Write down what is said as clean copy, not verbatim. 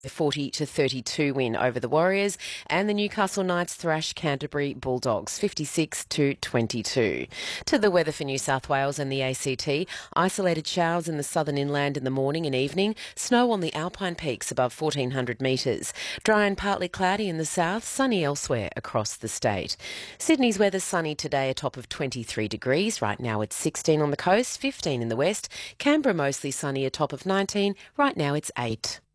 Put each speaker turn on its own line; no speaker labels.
40-32 win over the Warriors, and the Newcastle Knights thrash Canterbury Bulldogs 56-22. To the weather for New South Wales and the ACT, isolated showers in the southern inland in the morning and evening, snow on the alpine peaks above 1400 metres, dry and partly cloudy in the south, sunny elsewhere across the state. Sydney's weather sunny today, a top of 23 degrees. Right now it's 16 on the coast, 15 in the west. Canberra mostly sunny, a top of 19. Right now it's 8.